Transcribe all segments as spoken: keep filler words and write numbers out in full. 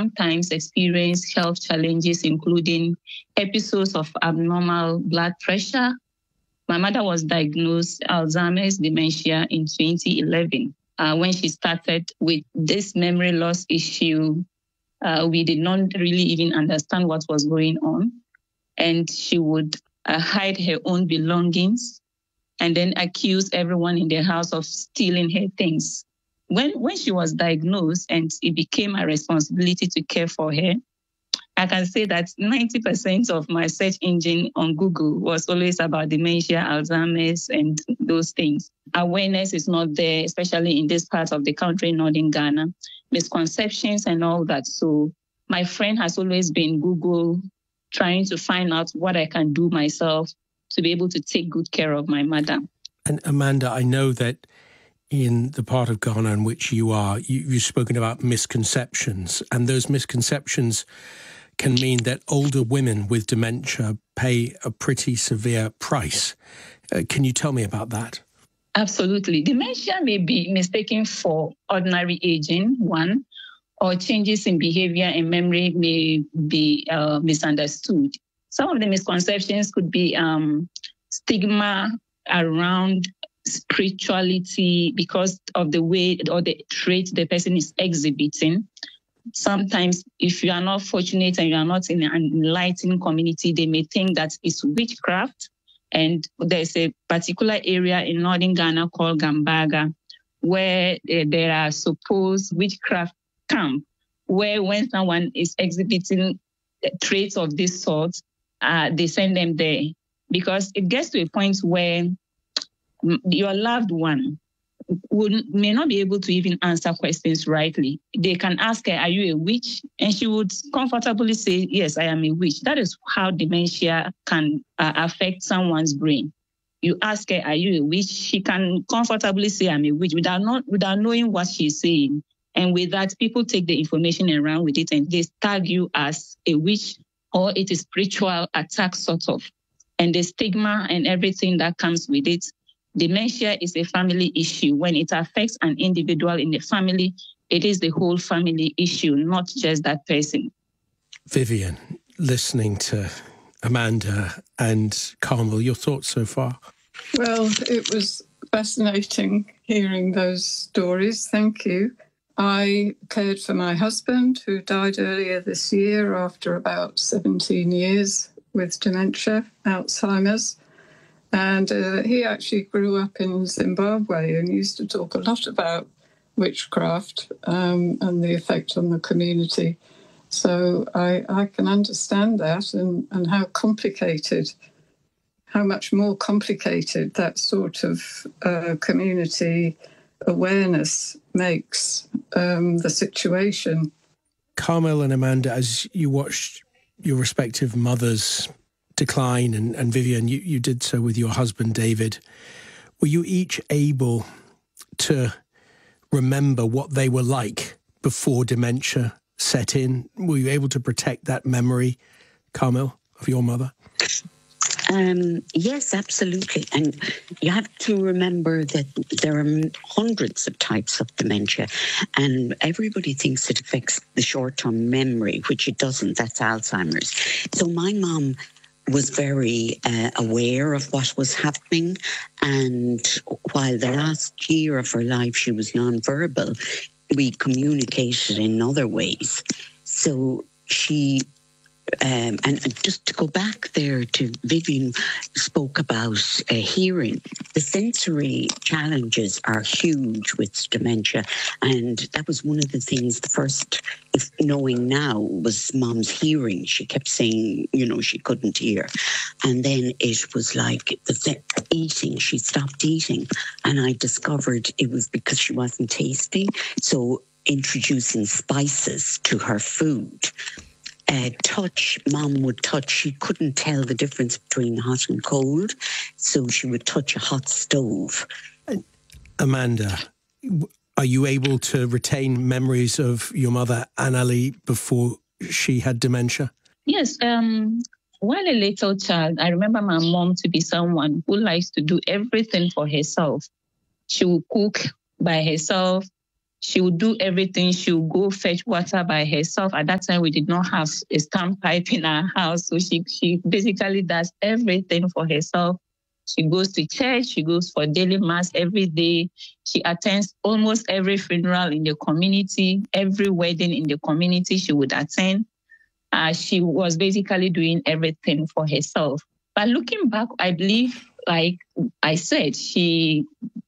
sometimes experience health challenges, including episodes of abnormal blood pressure. My mother was diagnosed Alzheimer's dementia in twenty eleven. Uh, when she started with this memory loss issue, uh, we did not really even understand what was going on. And she would uh, hide her own belongings and then accuse everyone in the house of stealing her things. When, when she was diagnosed and it became a responsibility to care for her, I can say that ninety percent of my search engine on Google was always about dementia, Alzheimer's, and those things. Awareness is not there, especially in this part of the country, northern Ghana. Misconceptions and all that. So my friend has always been Google trying to find out what I can do myself to be able to take good care of my mother. And Amanda, I know that in the part of Ghana in which you are, you, you've spoken about misconceptions, and those misconceptions can mean that older women with dementia pay a pretty severe price. Uh, can you tell me about that? Absolutely. Dementia may be mistaken for ordinary aging, one, or changes in behavior and memory may be uh, misunderstood. Some of the misconceptions could be um, stigma around spirituality because of the way or the trait the person is exhibiting. Sometimes if you are not fortunate and you are not in an enlightened community, they may think that it's witchcraft. And there's a particular area in northern Ghana called Gambaga, where uh, there are supposed witchcraft camp, where when someone is exhibiting traits of this sort, uh, they send them there. Because it gets to a point where your loved one would, may not be able to even answer questions rightly. They can ask her, are you a witch? And she would comfortably say, yes, I am a witch. That is how dementia can uh, affect someone's brain. You ask her, are you a witch? She can comfortably say, I'm a witch, without, not, without knowing what she's saying. And with that, people take the information and run with it, and they tag you as a witch or it is spiritual attack, sort of. And the stigma and everything that comes with it. Dementia is a family issue. When it affects an individual in the family, it is the whole family issue, not just that person. Vivian, listening to Amanda and Carmel, your thoughts so far? Well, it was fascinating hearing those stories. Thank you. I cared for my husband, who died earlier this year after about seventeen years with dementia, Alzheimer's. And uh, he actually grew up in Zimbabwe and used to talk a lot about witchcraft um, and the effect on the community. So I, I can understand that and, and how complicated, how much more complicated that sort of uh, community awareness makes um, the situation. Carmel and Amanda, as you watched your respective mothers decline, and, and Vivian, you, you did so with your husband, David, were you each able to remember what they were like before dementia set in? Were you able to protect that memory, Carmel, of your mother? Um, yes, absolutely. And you have to remember that there are hundreds of types of dementia, and everybody thinks it affects the short-term memory, which it doesn't. That's Alzheimer's. So my mom was very uh, aware of what was happening, and while the last year of her life she was nonverbal, we communicated in other ways. So she Um, and just to go back there to Vivian spoke about uh, hearing. The sensory challenges are huge with dementia, and that was one of the things, the first if knowing now was Mom's hearing. She kept saying, you know, she couldn't hear. And then it was like the eating, she stopped eating, and I discovered it was because she wasn't tasting. So introducing spices to her food. Uh, touch, Mom would touch. She couldn't tell the difference between hot and cold, so she would touch a hot stove. Amanda, are you able to retain memories of your mother, Annalie, before she had dementia? Yes. Um, while a little child, I remember my mom to be someone who likes to do everything for herself. She will cook by herself. She would do everything. She would go fetch water by herself. At that time, we did not have a standpipe in our house. So she, she basically does everything for herself. She goes to church. She goes for daily mass every day. She attends almost every funeral in the community, every wedding in the community she would attend. Uh, she was basically doing everything for herself. But looking back, I believe, like I said, she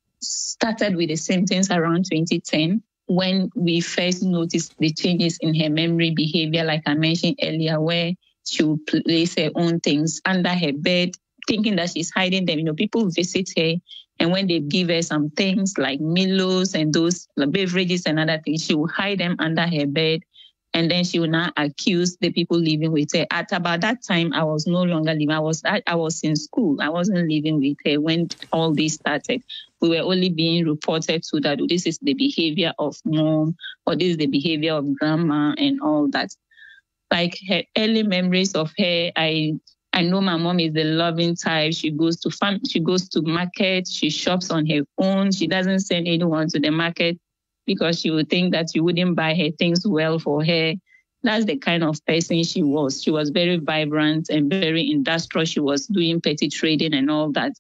started with the symptoms around twenty ten when we first noticed the changes in her memory behavior, like I mentioned earlier, where she would place her own things under her bed, thinking that she's hiding them. You know, people visit her, and when they give her some things like Milos and those beverages and other things, she will hide them under her bed. And then she will now accuse the people living with her. At about that time, I was no longer living. I was I, I was in school. I wasn't living with her when all this started. We were only being reported to that this is the behavior of mom, or this is the behavior of grandma, and all that. Like her early memories of her, I I know my mom is the loving type. She goes to farm, she goes to market. She shops on her own. She doesn't send anyone to the market, because she would think that you wouldn't buy her things well for her. That's the kind of person she was. She was very vibrant and very industrial. She was doing petty trading and all that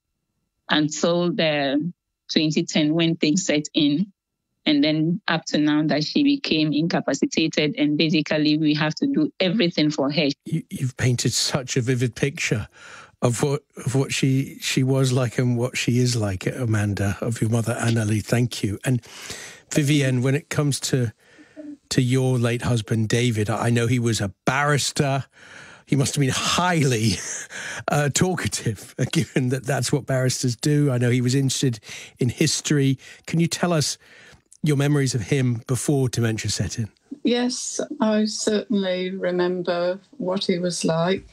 until the twenty ten when things set in. And then up to now that she became incapacitated, and basically we have to do everything for her. You, you've painted such a vivid picture of what of what she she was like and what she is like, Amanda, of your mother, Annalie. Thank you. And Vivienne, when it comes to to your late husband, David, I know he was a barrister. He must have been highly uh, talkative, given that that's what barristers do. I know he was interested in history. Can you tell us your memories of him before dementia set in? Yes, I certainly remember what he was like.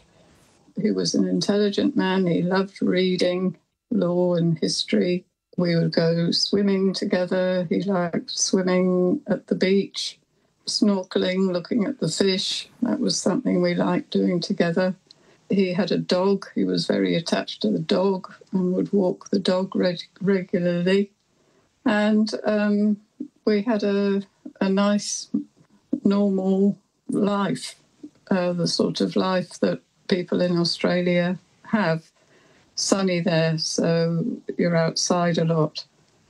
He was an intelligent man. He loved reading law and history. We would go swimming together. He liked swimming at the beach, snorkeling, looking at the fish. That was something we liked doing together. He had a dog. He was very attached to the dog and would walk the dog reg- regularly. And um, we had a, a nice, normal life, uh, the sort of life that people in Australia have. Sunny there, so you're outside a lot.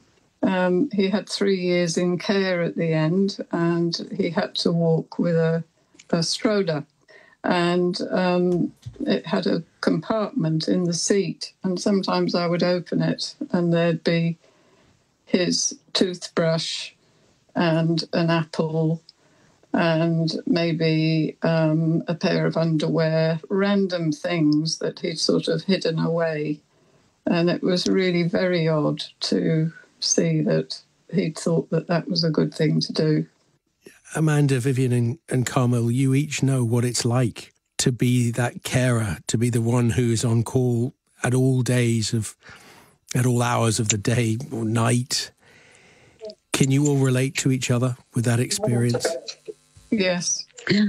Um, he had three years in care at the end, and he had to walk with a, a stroller. And um, it had a compartment in the seat, and sometimes I would open it, and there'd be his toothbrush and an apple and maybe um, a pair of underwear, random things that he'd sort of hidden away. And it was really very odd to see that he'd thought that that was a good thing to do. Amanda, Vivienne and, and Carmel, you each know what it's like to be that carer, to be the one who's on call at all days of, at all hours of the day or night. Can you all relate to each other with that experience? Yes.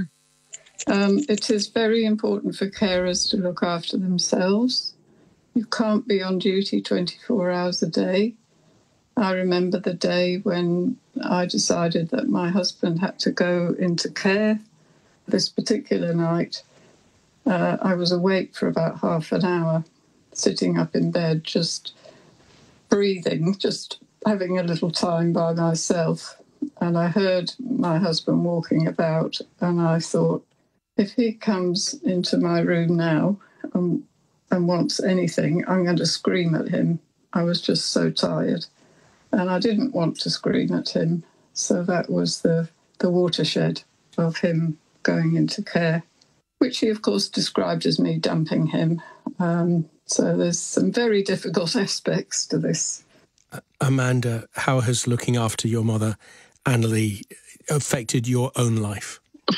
Um, it is very important for carers to look after themselves. You can't be on duty twenty-four hours a day. I remember the day when I decided that my husband had to go into care. This particular night, uh, I was awake for about half an hour, sitting up in bed, just breathing, just having a little time by myself. And I heard my husband walking about, and I thought, if he comes into my room now and, and wants anything, I'm going to scream at him. I was just so tired, and I didn't want to scream at him. So that was the, the watershed of him going into care, which he, of course, described as me dumping him. Um, so there's some very difficult aspects to this. Amanda, how has looking after your mother, Annalie, affected your own life?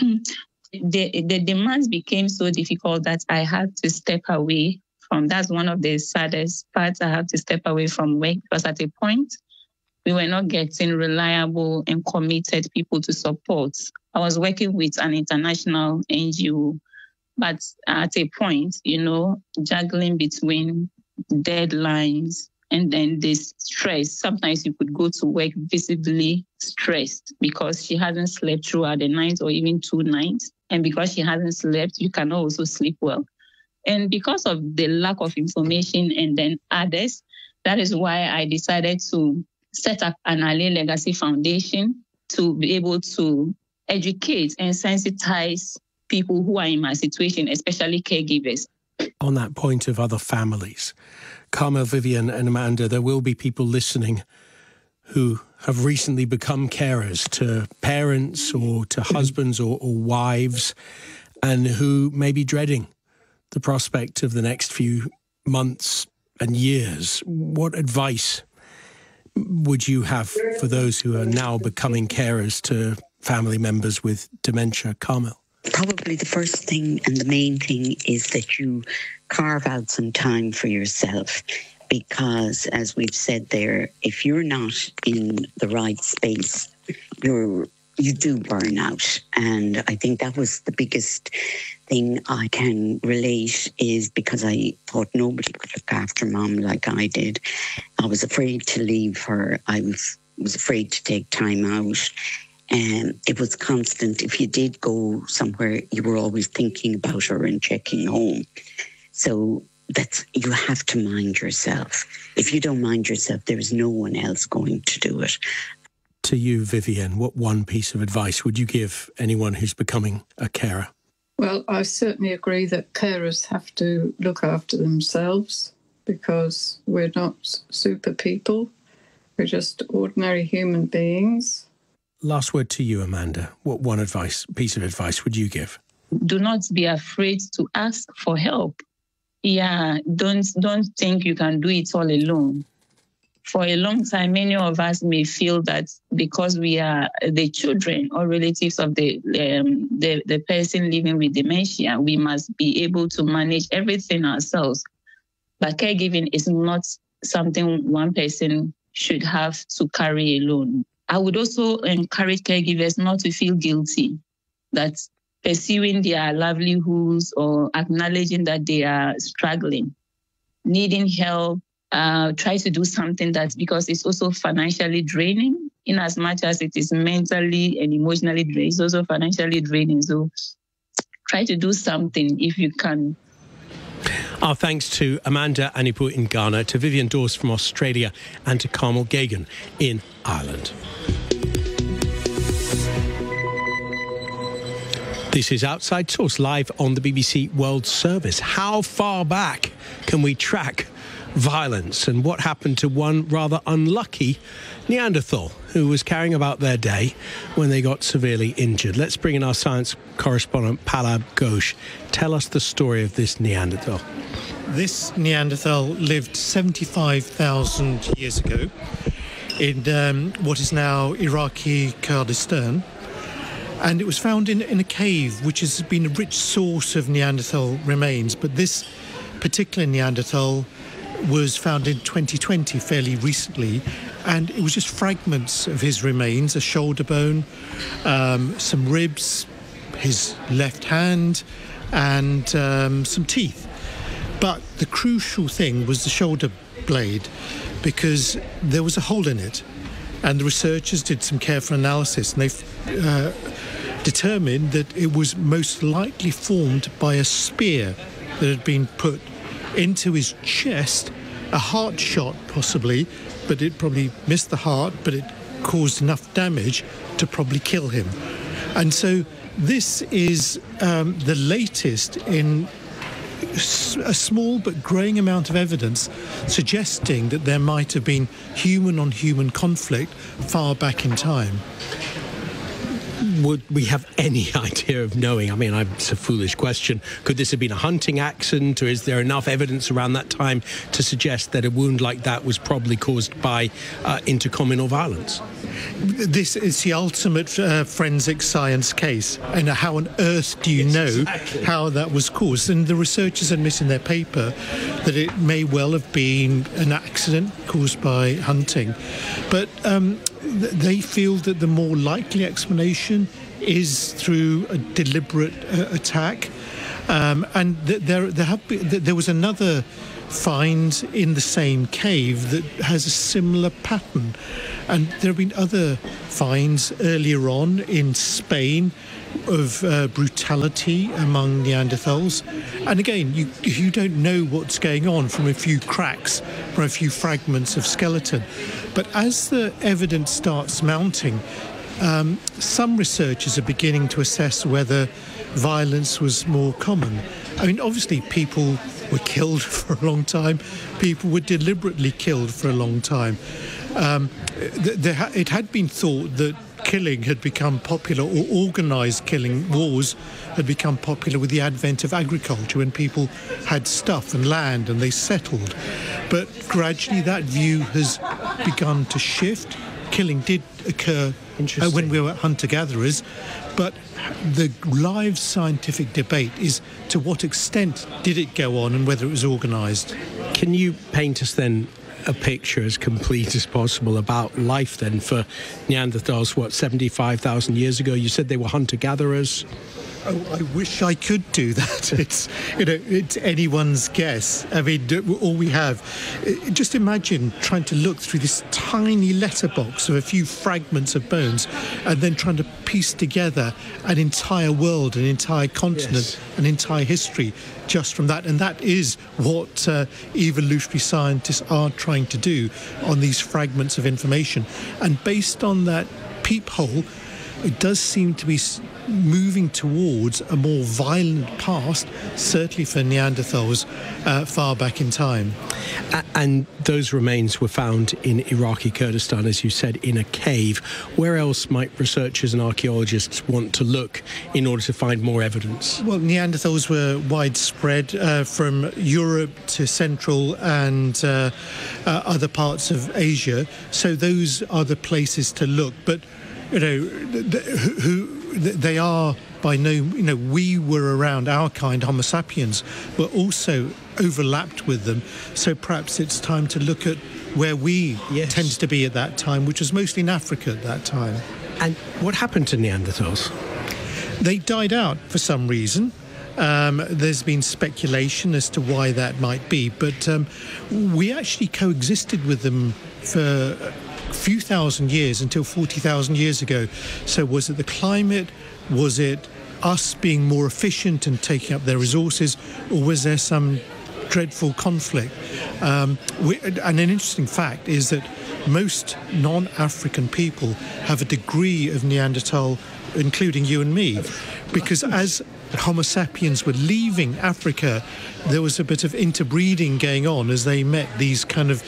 The, the demands became so difficult that I had to step away from. That's one of the saddest parts. I had to step away from work because at a point, we were not getting reliable and committed people to support. I was working with an international N G O, but at a point, you know, juggling between deadlines And then this stress, sometimes you could go to work visibly stressed because she hasn't slept throughout the night or even two nights. And because she hasn't slept, you cannot also sleep well. And because of the lack of information and then others, that is why I decided to set up an Aleh Legacy Foundation to be able to educate and sensitize people who are in my situation, especially caregivers. On that point of other families, Carmel, Vivian and Amanda, there will be people listening who have recently become carers to parents or to husbands or, or wives, and who may be dreading the prospect of the next few months and years. What advice would you have for those who are now becoming carers to family members with dementia? Carmel? Probably the first thing and the main thing is that you carve out some time for yourself, because, as we've said there, if you're not in the right space, you're you do burn out. And I think that was the biggest thing I can relate, is because I thought nobody could look after Mom like I did. I was afraid to leave her. I was, was afraid to take time out. And it was constant. If you did go somewhere, you were always thinking about her and checking home. So that's, you have to mind yourself. If you don't mind yourself, there is no one else going to do it. To you, Vivian, what one piece of advice would you give anyone who's becoming a carer? Well, I certainly agree that carers have to look after themselves, because we're not super people. We're just ordinary human beings. Last word to you, Amanda. What one advice, piece of advice would you give? Do not be afraid to ask for help. Yeah, don't don't think you can do it all alone. For a long time, many of us may feel that because we are the children or relatives of the, um, the the person living with dementia, we must be able to manage everything ourselves. But caregiving is not something one person should have to carry alone. I would also encourage caregivers not to feel guilty that pursuing their livelihoods or acknowledging that they are struggling, needing help, uh, try to do something that's, because it's also financially draining, in as much as it is mentally and emotionally draining, it's also financially draining. So try to do something if you can. Our thanks to Amanda Anipu in Ghana, to Vivian Dawes from Australia, and to Carmel Geoghegan in Ireland. This is Outside Source, live on the B B C World Service. How far back can we track violence, and what happened to one rather unlucky Neanderthal who was carrying about their day when they got severely injured? Let's bring in our science correspondent, Palab Ghosh. Tell us the story of this Neanderthal. This Neanderthal lived seventy-five thousand years ago in um, what is now Iraqi Kurdistan. And it was found in, in a cave, which has been a rich source of Neanderthal remains. But this particular Neanderthal was found in twenty twenty, fairly recently, and it was just fragments of his remains, a shoulder bone, um, some ribs, his left hand, and um, some teeth. But the crucial thing was the shoulder blade, because there was a hole in it. And the researchers did some careful analysis, and they uh, determined that it was most likely formed by a spear that had been put into his chest, a heart shot possibly, but it probably missed the heart, but it caused enough damage to probably kill him. And so this is um, the latest in a small but growing amount of evidence suggesting that there might have been human-on-human conflict far back in time. Would we have any idea of knowing? I mean, it's a foolish question. Could this have been a hunting accident, or is there enough evidence around that time to suggest that a wound like that was probably caused by uh, intercommunal violence? This is the ultimate uh, forensic science case. And how on earth do you know exactly how that was caused? And the researchers admit in their paper that it may well have been an accident caused by hunting. But um, th- they feel that the more likely explanation is through a deliberate uh, attack. Um, and th- there, there, have been, th- there was another find in the same cave that has a similar pattern. And there have been other finds earlier on in Spain of uh, brutality among Neanderthals. And again, you you don't know what's going on from a few cracks, from a few fragments of skeleton. But as the evidence starts mounting, um, some researchers are beginning to assess whether violence was more common. I mean, obviously people were killed for a long time. People were deliberately killed for a long time. Um, th- there ha- it had been thought that killing had become popular, or organised killing, wars had become popular with the advent of agriculture, when people had stuff and land and they settled. But gradually that view has begun to shift. Killing did occur uh, when we were hunter-gatherers, but the live scientific debate is to what extent did it go on and whether it was organised. Can you paint us then a picture as complete as possible about life then for Neanderthals, what, seventy-five thousand years ago? You said they were hunter-gatherers. Oh, I wish I could do that. It's, you know, it's anyone's guess. I mean, all we have. Just imagine trying to look through this tiny letterbox of a few fragments of bones and then trying to piece together an entire world, an entire continent, yes. an entire history just from that. And that is what uh, evolutionary scientists are trying to do on these fragments of information. And based on that peephole, it does seem to be moving towards a more violent past, certainly for Neanderthals, uh, far back in time. And those remains were found in Iraqi Kurdistan, as you said, in a cave. Where else might researchers and archaeologists want to look in order to find more evidence? Well, Neanderthals were widespread uh, from Europe to Central and uh, uh, other parts of Asia. So those are the places to look. But you know, who, who they are by no, you know, we were around, our kind, Homo sapiens, were also overlapped with them. So perhaps it's time to look at where we yes. tended to be at that time, which was mostly in Africa at that time. And what happened to Neanderthals? They died out for some reason. Um, there's been speculation as to why that might be, but um, we actually coexisted with them for a few thousand years, until forty thousand years ago. So was it the climate? Was it us being more efficient and taking up their resources? Or was there some dreadful conflict? Um, we, and an interesting fact is that most non-African people have a degree of Neanderthal, including you and me, because as Homo sapiens were leaving Africa, there was a bit of interbreeding going on as they met these kind of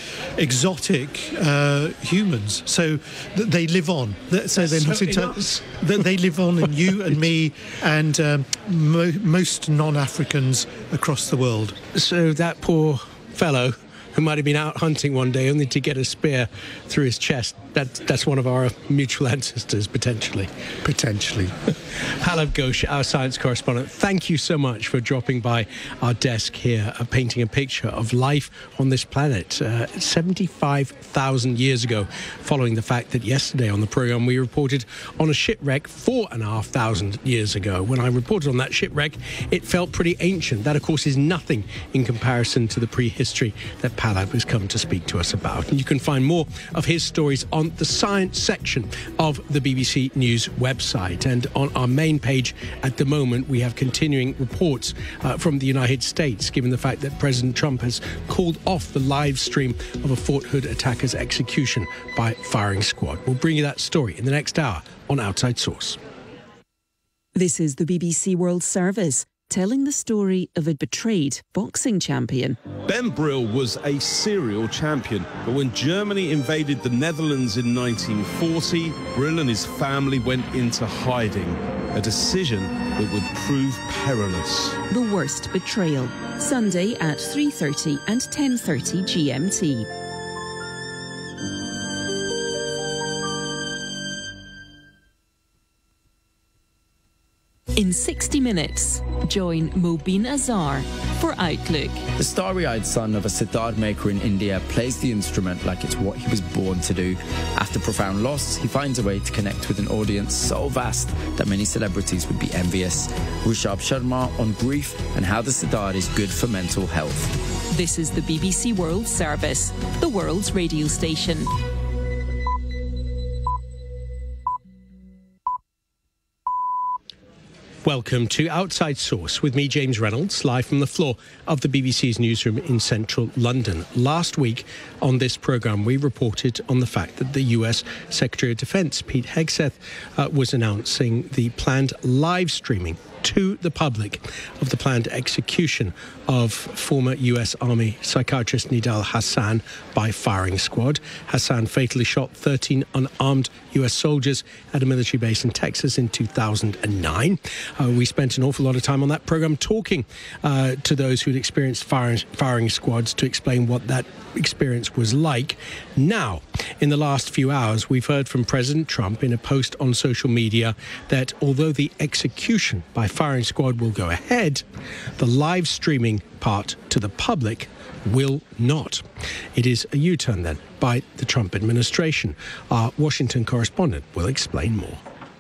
exotic uh, humans. So th- they live on. So they're not into, th- they live on in you and me and um, mo- most non-Africans across the world. So that poor fellow who might have been out hunting one day only to get a spear through his chest, that, that's one of our mutual ancestors, potentially. Potentially. Pallav Ghosh, our science correspondent, thank you so much for dropping by our desk here, uh, painting a picture of life on this planet uh, seventy-five thousand years ago, following the fact that yesterday on the programme we reported on a shipwreck four and a half thousand years ago. When I reported on that shipwreck, it felt pretty ancient. That, of course, is nothing in comparison to the prehistory that Pallav has come to speak to us about. And you can find more of his stories on the science section of the B B C News website. And on our main page at the moment, we have continuing reports uh, from the United States, given the fact that President Trump has called off the live stream of a Fort Hood attacker's execution by firing squad. We'll bring you that story in the next hour on Outside Source. This is the B B C World Service, telling the story of a betrayed boxing champion. Ben Brill was a serial champion, but when Germany invaded the Netherlands in nineteen forty, Brill and his family went into hiding, a decision that would prove perilous. The Worst Betrayal, Sunday at three thirty and ten thirty G M T. In sixty minutes, join Mobeen Azhar for Outlook. The starry-eyed son of a sitar maker in India plays the instrument like it's what he was born to do. After profound loss, he finds a way to connect with an audience so vast that many celebrities would be envious. Rishabh Sharma on grief and how the sitar is good for mental health. This is the B B C World Service, the world's radio station. Welcome to Outside Source with me, James Reynolds, live from the floor of the B B C's newsroom in central London. Last week on this programme, we reported on the fact that the U S Secretary of Defence, Pete Hegseth, uh, was announcing the planned live streaming to the public of the planned execution of former U S Army psychiatrist Nidal Hasan by firing squad. Hasan fatally shot thirteen unarmed U S soldiers at a military base in Texas in two thousand nine. Uh, we spent an awful lot of time on that programme talking uh, to those who'd experienced firing, firing squads to explain what that experience was like. Now, in the last few hours, we've heard from President Trump in a post on social media that although the execution by firing squad will go ahead, the live streaming part to the public will not. It is a U-turn then by the Trump administration. Our Washington correspondent will explain more.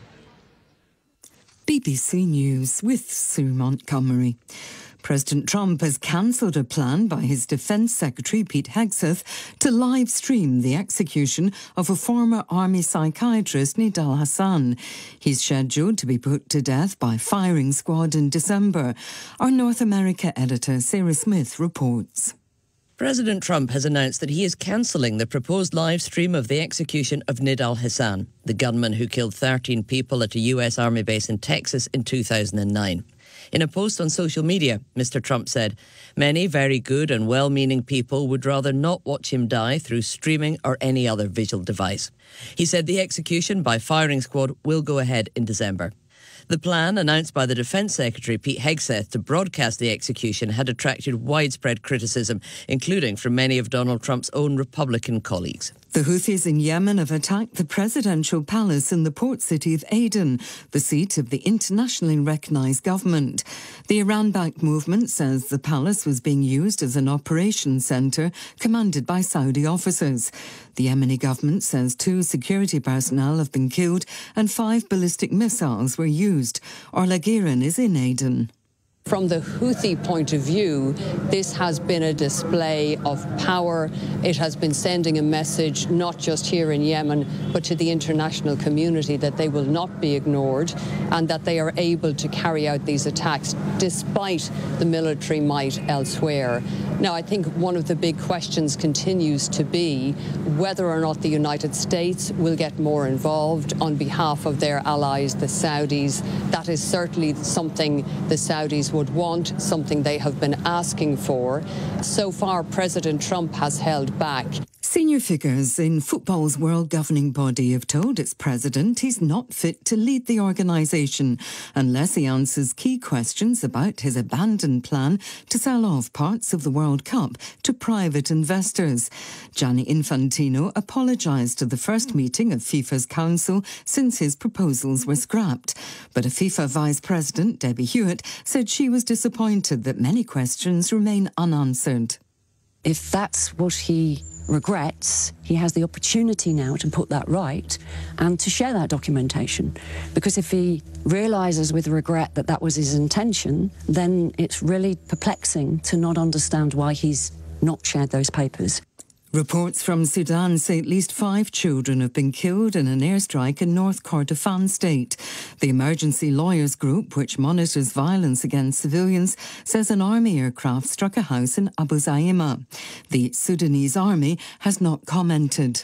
B B C News with Sue Montgomery. President Trump has cancelled a plan by his Defence Secretary, Pete Hegseth, to live stream the execution of a former Army psychiatrist, Nidal Hasan. He's scheduled to be put to death by firing squad in December. Our North America editor, Sarah Smith, reports. President Trump has announced that he is cancelling the proposed live stream of the execution of Nidal Hasan, the gunman who killed thirteen people at a U S Army base in Texas in two thousand nine. In a post on social media, Mister Trump said, "Many very good and well-meaning people would rather not watch him die through streaming or any other visual device." He said the execution by firing squad will go ahead in December. The plan, announced by the Defence Secretary Pete Hegseth to broadcast the execution, had attracted widespread criticism, including from many of Donald Trump's own Republican colleagues. The Houthis in Yemen have attacked the presidential palace in the port city of Aden, the seat of the internationally recognised government. The Iran-backed movement says the palace was being used as an operations centre commanded by Saudi officers. The Yemeni government says two security personnel have been killed and five ballistic missiles were used. Orla Guerin is in Aden. From the Houthi point of view, this has been a display of power. It has been sending a message, not just here in Yemen, but to the international community, that they will not be ignored and that they are able to carry out these attacks despite the military might elsewhere. Now, I think one of the big questions continues to be whether or not the United States will get more involved on behalf of their allies, the Saudis. That is certainly something the Saudis would want, something they have been asking for. So far, President Trump has held back. Senior figures in football's world governing body have told its president he's not fit to lead the organisation unless he answers key questions about his abandoned plan to sell off parts of the World Cup to private investors. Gianni Infantino apologised to the first meeting of FIFA's council since his proposals were scrapped. But a FIFA vice president, Debbie Hewitt, said she was disappointed that many questions remain unanswered. If that's what he regrets, he has the opportunity now to put that right and to share that documentation. Because if he realises with regret that that was his intention, then it's really perplexing to not understand why he's not shared those papers. Reports from Sudan say at least five children have been killed in an airstrike in North Kordofan state. The emergency lawyers group, which monitors violence against civilians, says an army aircraft struck a house in Abu Zaima. The Sudanese army has not commented.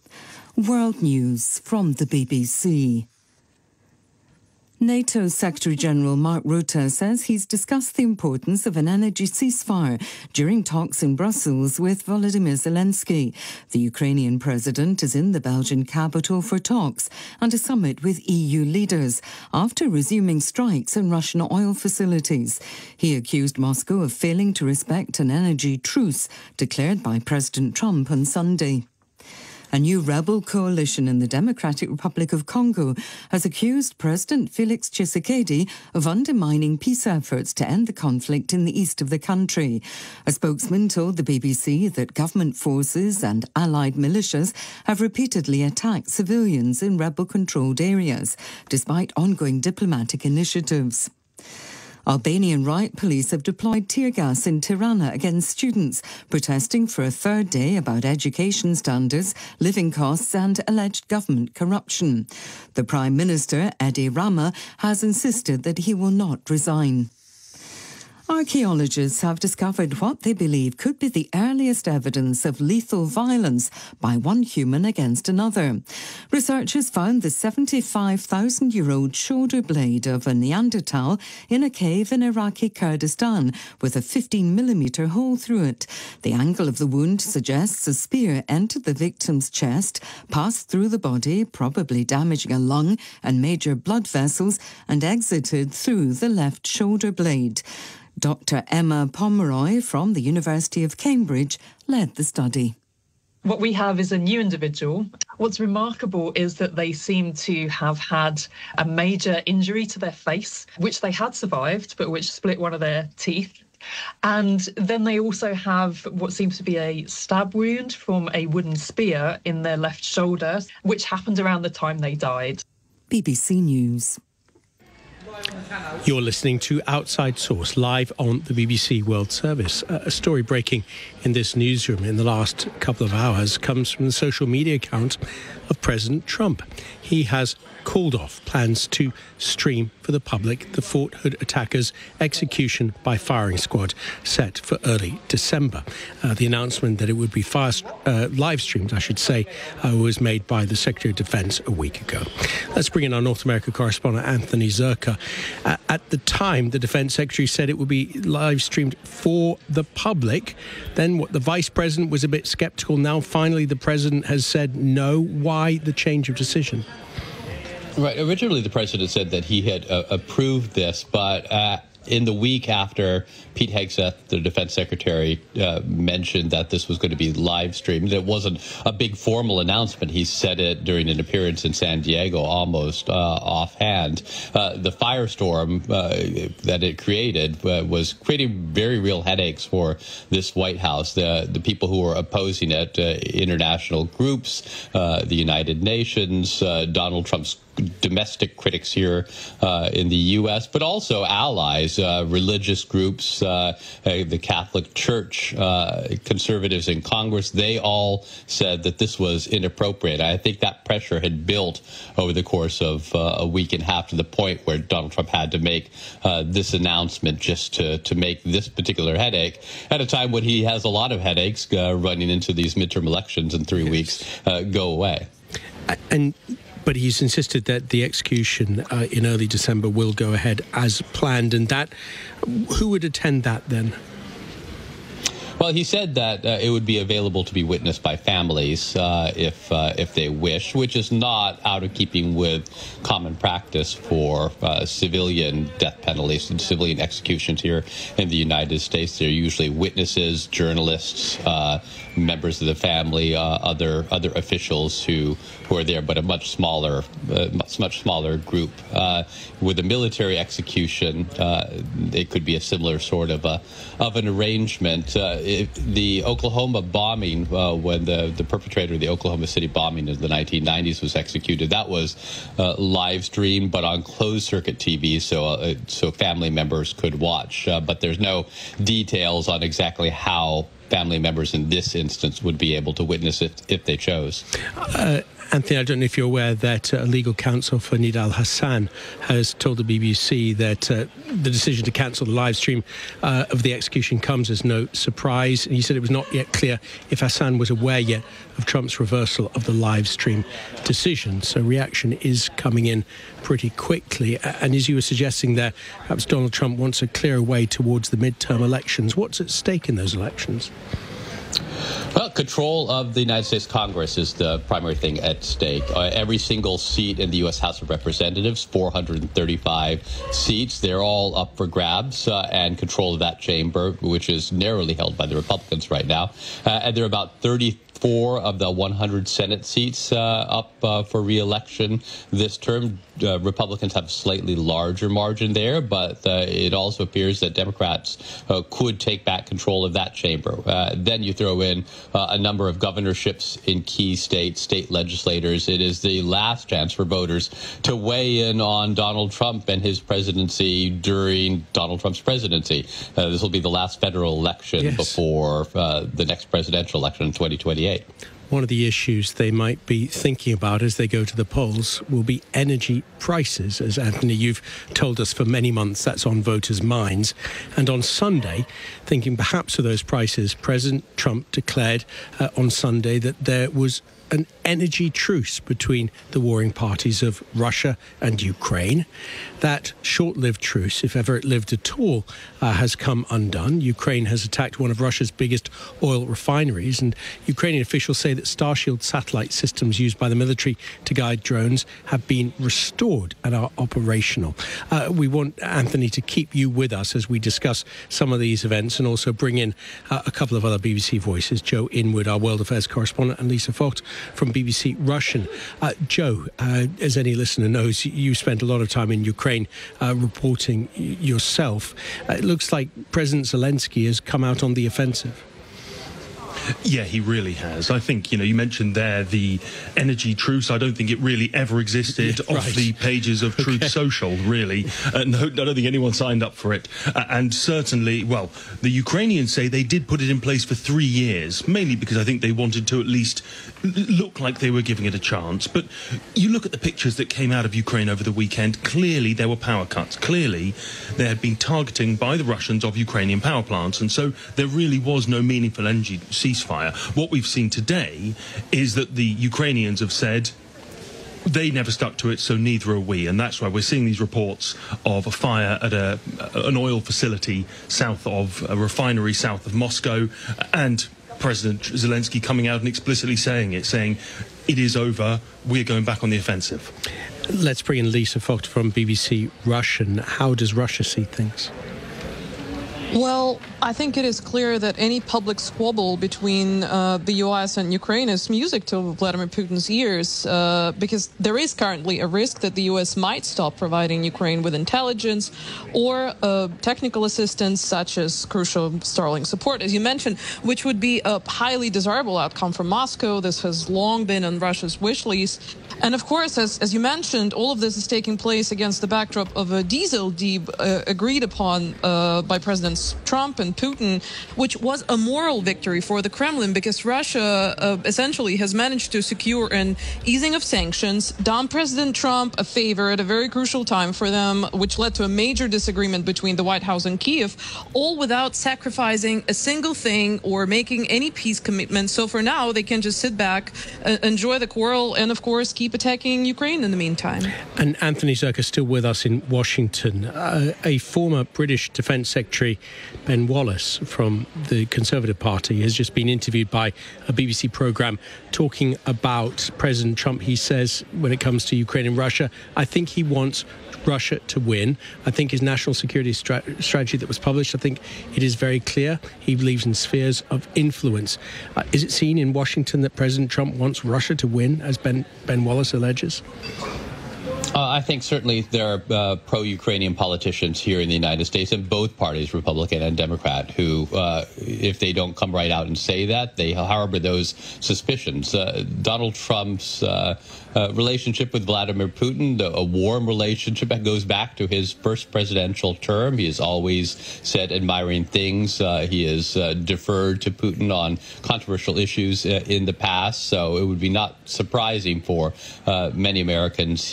World News from the B B C. NATO Secretary-General Mark Rutte says he's discussed the importance of an energy ceasefire during talks in Brussels with Volodymyr Zelensky. The Ukrainian president is in the Belgian capital for talks and a summit with E U leaders after resuming strikes on Russian oil facilities. He accused Moscow of failing to respect an energy truce declared by President Trump on Sunday. A new rebel coalition in the Democratic Republic of Congo has accused President Felix Tshisekedi of undermining peace efforts to end the conflict in the east of the country. A spokesman told the B B C that government forces and allied militias have repeatedly attacked civilians in rebel-controlled areas, despite ongoing diplomatic initiatives. Albanian riot police have deployed tear gas in Tirana against students protesting for a third day about education standards, living costs and alleged government corruption. The Prime Minister, Edi Rama, has insisted that he will not resign. Archaeologists have discovered what they believe could be the earliest evidence of lethal violence by one human against another. Researchers found the seventy-five thousand year old shoulder blade of a Neanderthal in a cave in Iraqi Kurdistan with a fifteen millimeter hole through it. The angle of the wound suggests a spear entered the victim's chest, passed through the body, probably damaging a lung and major blood vessels, and exited through the left shoulder blade. Doctor Emma Pomeroy from the University of Cambridge led the study. What we have is a new individual. What's remarkable is that they seem to have had a major injury to their face, which they had survived, but which split one of their teeth. And then they also have what seems to be a stab wound from a wooden spear in their left shoulder, which happened around the time they died. B B C News. You're listening to Outside Source, live on the B B C World Service. A story breaking in this newsroom in the last couple of hours comes from the social media account of President Trump. He has called off plans to stream for the public the Fort Hood attackers' execution by firing squad set for early December. Uh, the announcement that it would be fire, uh, live streamed, I should say, uh, was made by the Secretary of Defense a week ago. Let's bring in our North America correspondent, Anthony Zerka. Uh, at the time, the Defense Secretary said it would be live streamed for the public. Then what, the Vice President was a bit sceptical. Now, finally, the President has said no. Why the change of decision? Right. Originally, the president said that he had uh, approved this, but uh, in the week after Pete Hegseth, the defense secretary, uh, mentioned that this was going to be live streamed, it wasn't a big formal announcement. He said it during an appearance in San Diego, almost uh, offhand. Uh, the firestorm uh, that it created uh, was creating very real headaches for this White House. The, the people who were opposing it, uh, international groups, uh, the United Nations, uh, Donald Trump's domestic critics here uh, in the U S, but also allies, uh, religious groups, uh, uh, the Catholic Church, uh, conservatives in Congress. They all said that this was inappropriate. I think that pressure had built over the course of uh, a week and a half to the point where Donald Trump had to make uh, this announcement just to, to make this particular headache at a time when he has a lot of headaches uh, running into these midterm elections in three yes. weeks uh, go away. And But he's insisted that the execution uh, in early December will go ahead as planned. And that, who would attend that then? Well, he said that uh, it would be available to be witnessed by families uh, if uh, if they wish, which is not out of keeping with common practice for uh, civilian death penalties and civilian executions here in the United States. They're usually witnesses, journalists, uh, members of the family, uh, other other officials who who are there, but a much smaller, uh, much much smaller group. Uh, with a military execution, uh, it could be a similar sort of a of an arrangement. Uh, It, the Oklahoma bombing, uh, when the, the perpetrator of the Oklahoma City bombing in the nineteen nineties was executed, that was uh, live streamed, but on closed circuit T V, so uh, so family members could watch. Uh, but there's no details on exactly how family members in this instance would be able to witness it if they chose. Uh, Anthony, I don't know if you're aware that uh, legal counsel for Nidal Hasan has told the B B C that uh, the decision to cancel the live stream uh, of the execution comes as no surprise. And he said it was not yet clear if Hasan was aware yet of Trump's reversal of the live stream decision. So reaction is coming in pretty quickly. And as you were suggesting there, perhaps Donald Trump wants a clearer way towards the midterm elections. What's at stake in those elections? Well, control of the United States Congress is the primary thing at stake. Uh, every single seat in the U S House of Representatives, four hundred thirty-five seats, they're all up for grabs, uh, and control of that chamber, which is narrowly held by the Republicans right now. Uh, and there are about thirty-four of the one hundred Senate seats uh, up uh, for re-election this term. Uh, Republicans have a slightly larger margin there, but uh, it also appears that Democrats uh, could take back control of that chamber. Uh, then you throw in uh, a number of governorships in key states, state legislators. It is the last chance for voters to weigh in on Donald Trump and his presidency during Donald Trump's presidency. Uh, this will be the last federal election yes. before uh, the next presidential election in twenty twenty-eight. One of the issues they might be thinking about as they go to the polls will be energy prices. As Anthony, you've told us for many months, that's on voters' minds. And on Sunday, thinking perhaps of those prices, President Trump declared uh, on Sunday that there was an energy truce between the warring parties of Russia and Ukraine. That short-lived truce, if ever it lived at all, uh, has come undone. Ukraine has attacked one of Russia's biggest oil refineries, and Ukrainian officials say that Starshield satellite systems used by the military to guide drones have been restored and are operational. Uh, we want, Anthony, to keep you with us as we discuss some of these events and also bring in uh, a couple of other B B C voices, Joe Inwood, our World Affairs correspondent, and Lisa Vogt from B B C Russian. Uh, Joe, uh, as any listener knows, you spent a lot of time in Ukraine uh, reporting yourself. Uh, it looks like President Zelensky has come out on the offensive. Yeah, he really has. I think, you know, you mentioned there the energy truce. I don't think it really ever existed yeah, right. off the pages of Truth okay. Social, really. Uh, no, I don't think anyone signed up for it. Uh, and certainly, well, the Ukrainians say they did put it in place for three years, mainly because I think they wanted to at least look like they were giving it a chance. But you look at the pictures that came out of Ukraine over the weekend, clearly there were power cuts. Clearly there had been targeting by the Russians of Ukrainian power plants. And so there really was no meaningful energy ceasefire. What we've seen today is that the Ukrainians have said they never stuck to it, so neither are we. And that's why we're seeing these reports of a fire at a, an oil facility south of a refinery south of Moscow, and President Zelensky coming out and explicitly saying it, saying it is over, we're going back on the offensive. Let's bring in Lisa Vogt from B B C Russian. How does Russia see things? Well, I think it is clear that any public squabble between uh, the U S and Ukraine is music to Vladimir Putin's ears, uh, because there is currently a risk that the U S might stop providing Ukraine with intelligence or uh, technical assistance, such as crucial Starlink support, as you mentioned, which would be a highly desirable outcome for Moscow. This has long been on Russia's wish list. And of course, as, as you mentioned, all of this is taking place against the backdrop of a diesel deal uh, agreed upon uh, by Presidents Trump and Putin, which was a moral victory for the Kremlin, because Russia uh, essentially has managed to secure an easing of sanctions, done President Trump a favor at a very crucial time for them, which led to a major disagreement between the White House and Kiev, all without sacrificing a single thing or making any peace commitment. So for now, they can just sit back, uh, enjoy the quarrel, and of course, keep attacking Ukraine in the meantime. And Anthony Zerka still with us in Washington. Uh, a former British Defence Secretary, Ben Wallace, from the Conservative Party, has just been interviewed by a B B C programme talking about President Trump. He says, when it comes to Ukraine and Russia, I think he wants Russia to win. I think his national security stra- strategy that was published, I think it is very clear. He believes in spheres of influence. Uh, is it seen in Washington that President Trump wants Russia to win, as Ben, Ben Wallace alleges? Uh, I think certainly there are uh, pro-Ukrainian politicians here in the United States in both parties, Republican and Democrat, who, uh, if they don't come right out and say that, they harbor those suspicions. Uh, Donald Trump's uh, uh, relationship with Vladimir Putin, the, a warm relationship that goes back to his first presidential term. He has always said admiring things. Uh, he has uh, deferred to Putin on controversial issues uh, in the past. So it would be not surprising for uh, many Americans here to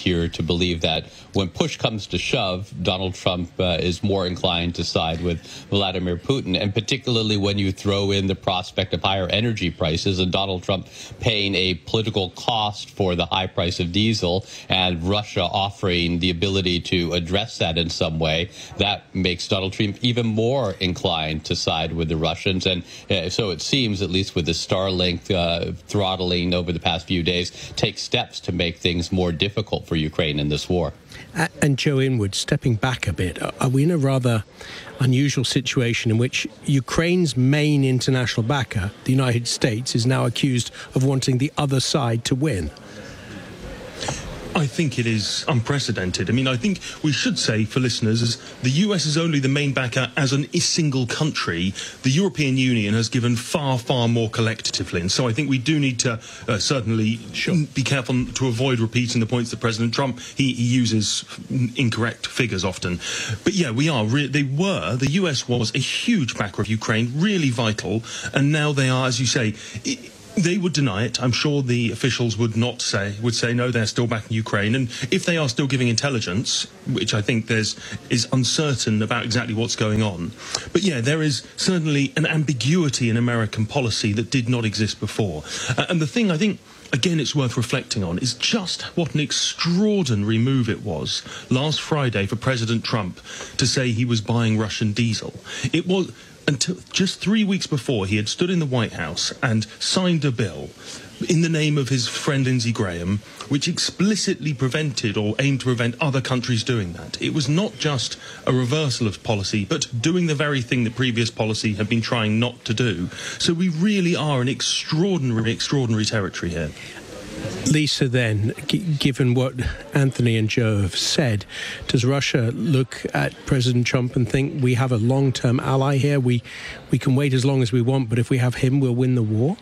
believe that when push comes to shove, Donald Trump uh, is more inclined to side with Vladimir Putin, and particularly when you throw in the prospect of higher energy prices and Donald Trump paying a political cost for the high price of diesel and Russia offering the ability to address that in some way, that makes Donald Trump even more inclined to side with the Russians. And uh, so it seems, at least with the Starlink uh, throttling over the past few days, take steps to make things more difficult for Ukraine in this war. Uh, and Joe Inwood, stepping back a bit, are we in a rather unusual situation in which Ukraine's main international backer, the United States, is now accused of wanting the other side to win? I think it is unprecedented. I mean, I think we should say for listeners, the U S is only the main backer as an, a single country. The European Union has given far, far more collectively. And so I think we do need to uh, certainly sure. be careful to avoid repeating the points that President Trump, he, he uses incorrect figures often. But yeah, we are. Re- they were, the U S was a huge backer of Ukraine, really vital. And now they are, as you say, it, they would deny it. I'm sure the officials would not say, would say, no, they're still backing Ukraine. And if they are still giving intelligence, which I think there's is uncertain about exactly what's going on. But yeah, there is certainly an ambiguity in American policy that did not exist before. Uh, and the thing I think, again, it's worth reflecting on is just what an extraordinary move it was last Friday for President Trump to say he was buying Russian diesel. It was... Until just three weeks before, he had stood in the White House and signed a bill in the name of his friend Lindsey Graham, which explicitly prevented or aimed to prevent other countries doing that. It was not just a reversal of policy, but doing the very thing the previous policy had been trying not to do. So we really are in extraordinary, extraordinary territory here. Lisa, then, g- given what Anthony and Joe have said, does Russia look at President Trump and think we have a long-term ally here? We we can wait as long as we want, but if we have him, we'll win the war?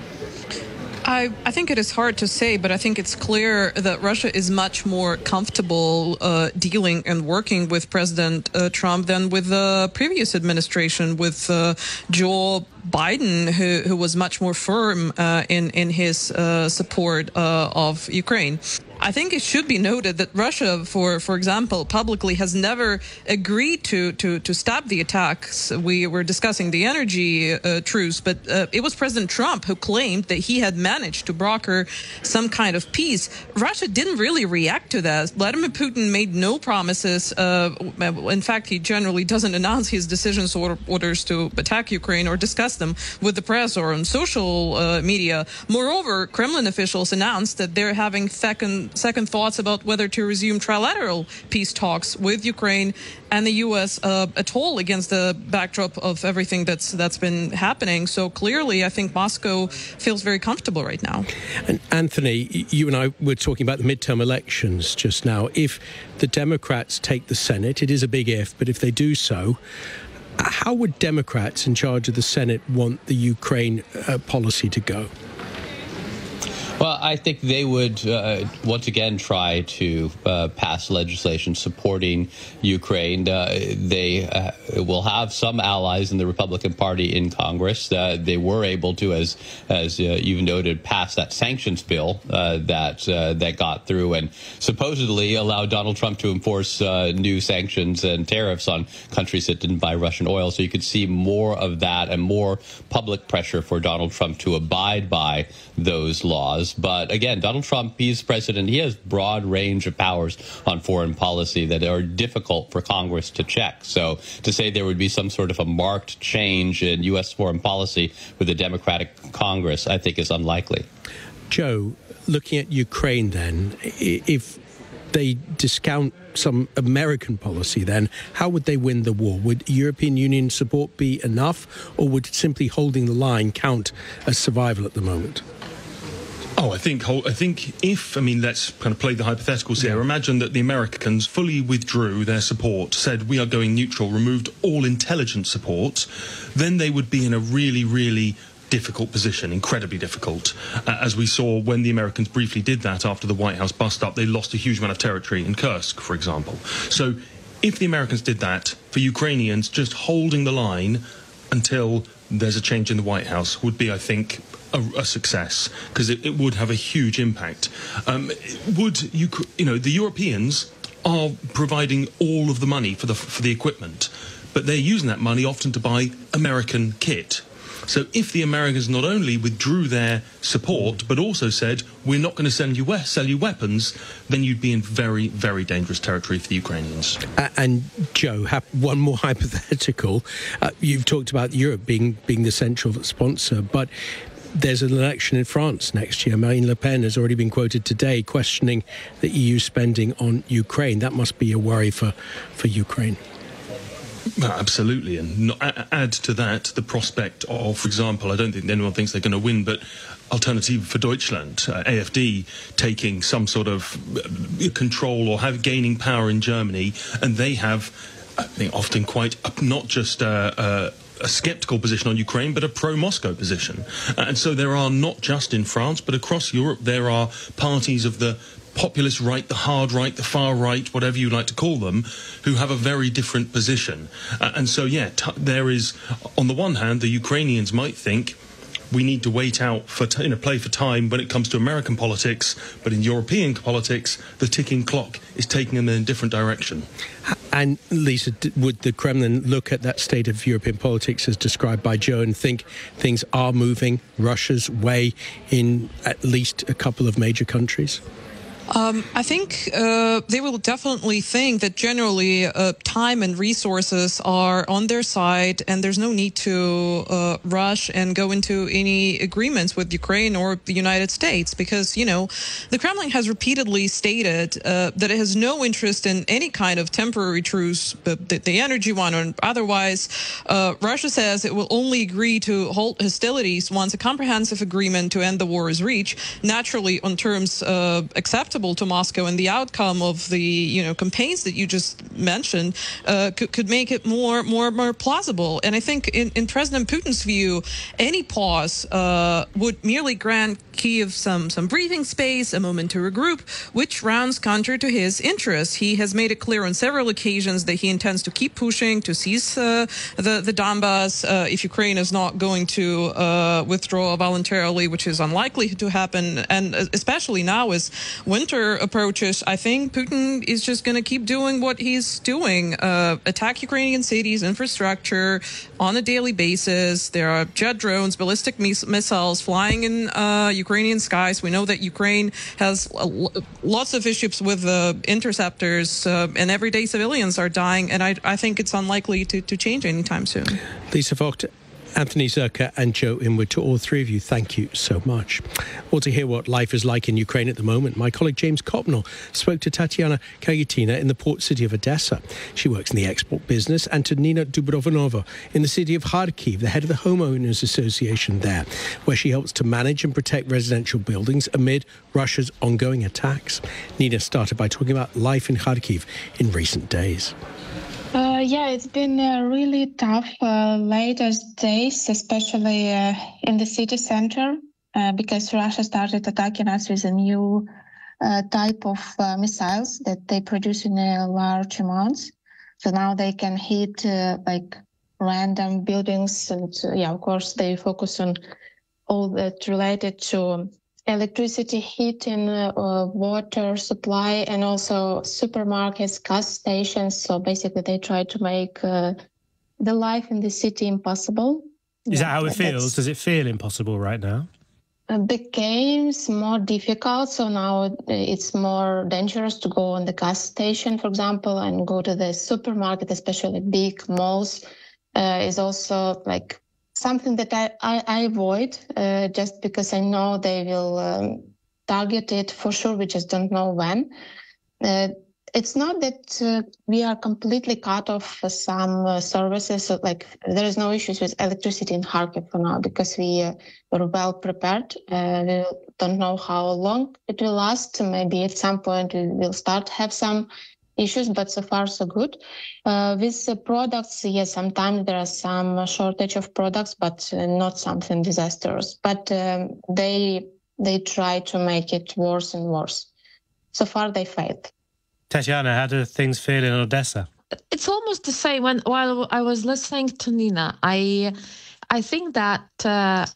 I, I think it is hard to say, but I think it's clear that Russia is much more comfortable uh, dealing and working with President uh, Trump than with the previous administration, with uh, Joe Biden, who, who was much more firm uh, in, in his uh, support uh, of Ukraine. I think it should be noted that Russia, for for example, publicly has never agreed to to, to stop the attacks. We were discussing the energy uh, truce, but uh, it was President Trump who claimed that he had managed to broker some kind of peace. Russia didn't really react to that. Vladimir Putin made no promises. Uh, in fact, he generally doesn't announce his decisions or orders to attack Ukraine or discuss them with the press or on social uh, media. Moreover, Kremlin officials announced that they're having second second thoughts about whether to resume trilateral peace talks with Ukraine and the U S uh, at all, against the backdrop of everything that's that's been happening. So clearly, I think Moscow feels very comfortable right now. And Anthony, you and I were talking about the midterm elections just now. If the Democrats take the Senate, it is a big if, but if they do so, how would Democrats in charge of the Senate want the Ukraine uh, policy to go? Well, I think they would uh, once again try to uh, pass legislation supporting Ukraine. Uh, they uh, will have some allies in the Republican Party in Congress. Uh, they were able to, as as uh, you've noted, pass that sanctions bill uh, that uh, that got through and supposedly allowed Donald Trump to enforce uh, new sanctions and tariffs on countries that didn't buy Russian oil. So you could see more of that and more public pressure for Donald Trump to abide by those laws. But again, Donald Trump, he's president. He has broad range of powers on foreign policy that are difficult for Congress to check. So to say there would be some sort of a marked change in U S foreign policy with a Democratic Congress, I think is unlikely. Joe, looking at Ukraine then, if they discount some American policy, then how would they win the war? Would European Union support be enough, or would simply holding the line count as survival at the moment? Oh, I think I think if, I mean, let's kind of play the hypotheticals here. Imagine that the Americans fully withdrew their support, said we are going neutral, removed all intelligence support, then they would be in a really, really difficult position, incredibly difficult. Uh, as we saw when the Americans briefly did that after the White House bust-up, they lost a huge amount of territory in Kursk, for example. So if the Americans did that, for Ukrainians, just holding the line until there's a change in the White House would be, I think, a, a success, because it, it would have a huge impact. Um, would you, you know, the Europeans are providing all of the money for the for the equipment, but they're using that money often to buy American kit. So if the Americans not only withdrew their support, but also said, we're not going to send you we- sell you weapons, then you'd be in very, very dangerous territory for the Ukrainians. Uh, and Joe, ha- one more hypothetical. Uh, you've talked about Europe being being the central sponsor, but there's an election in France next year. Marine Le Pen has already been quoted today questioning the E U spending on Ukraine. That must be a worry for, for Ukraine. Well, absolutely, and not, add to that the prospect of, for example, I don't think anyone thinks they're going to win, but Alternative for Deutschland, uh, A F D, taking some sort of control or have gaining power in Germany, and they have, I think, often quite uh, not just uh, uh, a sceptical position on Ukraine, but a pro-Moscow position. Uh, and so there are, not just in France, but across Europe, there are parties of the populist right, the hard right, the far right, whatever you like to call them, who have a very different position. Uh, and so, yeah, t- there is, on the one hand, the Ukrainians might think we need to wait out for, t- you know, play for time when it comes to American politics, but in European politics, the ticking clock is taking them in a different direction. And Lisa, would the Kremlin look at that state of European politics as described by Joe and think things are moving Russia's way in at least a couple of major countries? Um, I think uh, they will definitely think that generally uh, time and resources are on their side, and there's no need to uh, rush and go into any agreements with Ukraine or the United States, because, you know, the Kremlin has repeatedly stated uh, that it has no interest in any kind of temporary truce, but the, the energy one or otherwise. Uh, Russia says it will only agree to halt hostilities once a comprehensive agreement to end the war is reached, naturally on terms uh, acceptable to Moscow, and the outcome of the, you know, campaigns that you just mentioned uh, could, could make it more more more plausible. And I think in, in President Putin's view, any pause uh, would merely grant Kyiv some some breathing space, a moment to regroup, which runs counter to his interests. He has made it clear on several occasions that he intends to keep pushing to seize uh, the the Donbas uh, if Ukraine is not going to uh, withdraw voluntarily, which is unlikely to happen. And especially now, as winter approaches, I think Putin is just going to keep doing what he's doing, uh, attack Ukrainian cities, infrastructure on a daily basis. There are jet drones, ballistic mis- missiles flying in uh, Ukrainian skies. We know that Ukraine has uh, lots of issues with uh, interceptors, uh, and everyday civilians are dying, and I, I think it's unlikely to, to change anytime soon. Lisa Vogt, Anthony Zerka and Joe Inwood, to all three of you, thank you so much. Well, to hear what life is like in Ukraine at the moment, my colleague James Copnell spoke to Tatiana Kayetina in the port city of Odessa. She works in the export business, and to Nina Dubrovinova in the city of Kharkiv, the head of the Homeowners Association there, where she helps to manage and protect residential buildings amid Russia's ongoing attacks. Nina started by talking about life in Kharkiv in recent days. Uh, yeah, it's been uh, really tough uh, latest days, especially uh, in the city center, uh, because Russia started attacking us with a new uh, type of uh, missiles that they produce in uh, large amounts. So now they can hit uh, like random buildings, and uh, yeah, of course they focus on all that related to electricity, heating, uh, uh, water supply, and also supermarkets, gas stations. So basically they try to make uh, the life in the city impossible. Is yeah, that how it feels? Does it feel impossible right now? Uh, becomes more difficult. So now it's more dangerous to go on the gas station, for example, and go to the supermarket, especially big malls, uh, is also like something that I, I, I avoid uh, just because I know they will um, target it for sure. We just don't know when. Uh, it's not that uh, we are completely cut off some uh, services. So, like, there is no issues with electricity in Kharkiv for now because we uh, were well prepared. Uh, we don't know how long it will last. Maybe at some point we will start to have some issues, but so far so good. Uh, with the products, yes, sometimes there are some shortage of products, but uh, not something disastrous. But um, they they try to make it worse and worse. So far, they failed. Tatiana, how do things feel in Odessa? It's almost the same. When while I was listening to Nina, I I think that uh,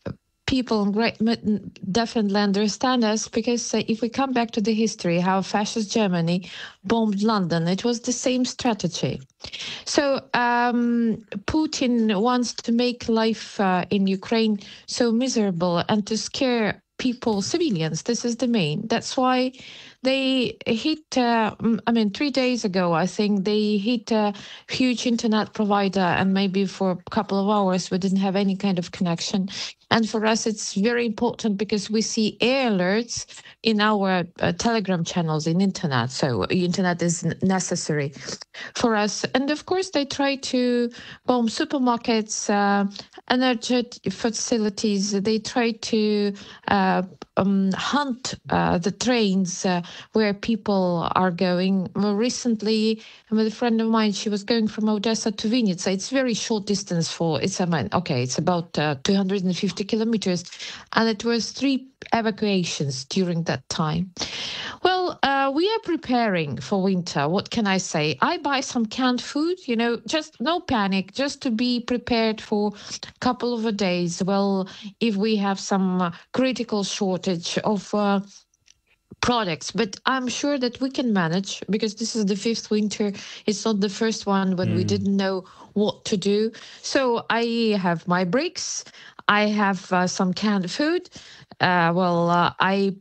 people in Great Britain definitely understand us, because uh, if we come back to the history, how fascist Germany bombed London, it was the same strategy. So um, Putin wants to make life uh, in Ukraine so miserable and to scare people, civilians. This is the main. That's why they hit, uh, I mean, three days ago, I think they hit a huge internet provider, and maybe for a couple of hours we didn't have any kind of connection. And for us, it's very important because we see air alerts in our uh, Telegram channels in internet. So internet is necessary for us. And of course, they try to bomb supermarkets, uh, energy facilities. They try to uh, um, hunt uh, the trains uh, where people are going. Well, recently, with a friend of mine, she was going from Odessa to Vinnytsia. It's very short distance for, it's, I mean, okay, it's about uh, two hundred fifty kilometers, and it was three evacuations during that time. Well, uh, we are preparing for winter. What can I say? I buy some canned food, you know, just no panic, just to be prepared for a couple of days. Well, if we have some uh, critical shortage of uh, products, but I'm sure that we can manage, because this is the fifth winter. It's not the first one when mm. we didn't know what to do. So I have my bricks. I have uh, some canned food. Uh, well, uh, I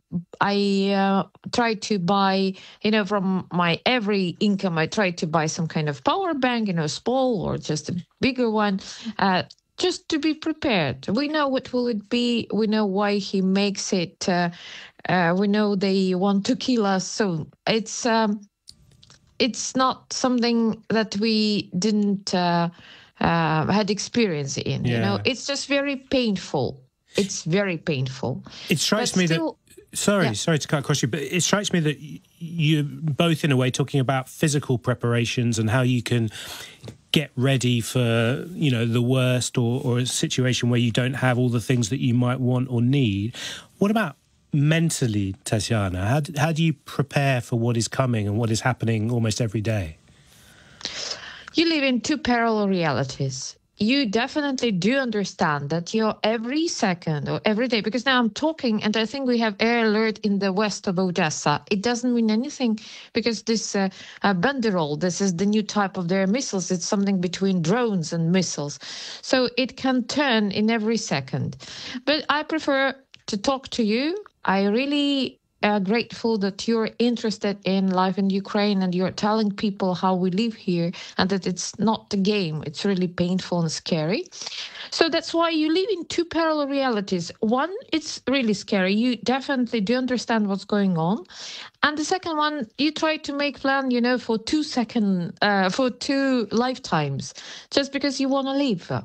I uh, try to buy, you know, from my every income, I try to buy some kind of power bank, you know, small or just a bigger one, uh, just to be prepared. We know what will it be. We know why he makes it. Uh, uh, we know they want to kill us. So it's um, it's not something that we didn't uh, uh, had experience in. Yeah. You know, it's just very painful. It's very painful. It strikes but me still, that, sorry, yeah. sorry to cut across you, but it strikes me that you're both in a way talking about physical preparations and how you can get ready for, you know, the worst, or, or a situation where you don't have all the things that you might want or need. What about mentally, Tatiana? How do, how do you prepare for what is coming and what is happening almost every day? You live in two parallel realities. You definitely do understand that you're every second or every day, because now I'm talking and I think we have air alert in the west of Odessa. It doesn't mean anything, because this uh, uh, Banderol, this is the new type of their missiles. It's something between drones and missiles. So it can turn in every second. But I prefer to talk to you. I really Uh, grateful that you're interested in life in Ukraine and you're telling people how we live here, and that it's not a game. It's really painful and scary. So that's why you live in two parallel realities. One, it's really scary. You definitely do understand what's going on. And the second one, you try to make plan, you know, for two second, uh, for two lifetimes, just because you want to live.